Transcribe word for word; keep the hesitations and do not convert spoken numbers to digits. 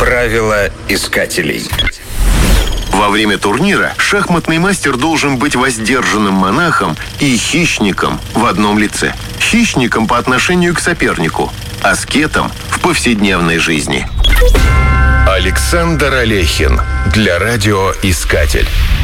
Правила искателей. Во время турнира шахматный мастер должен быть воздержанным монахом и хищником в одном лице. Хищником по отношению к сопернику, аскетом в повседневной жизни. Александр Алехин для радиоискатель.